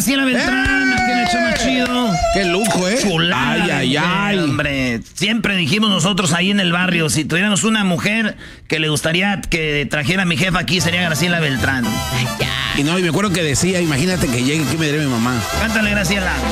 Graciela Beltrán, aquí en el show más chido. ¡Qué lujo, Chulada. Ay. Hombre, siempre dijimos nosotros ahí en el barrio, si tuviéramos una mujer que le gustaría que trajera a mi jefa aquí, sería Graciela Beltrán. Y me acuerdo que decía, imagínate que llegue aquí y me diré mi mamá. Cántale, Graciela.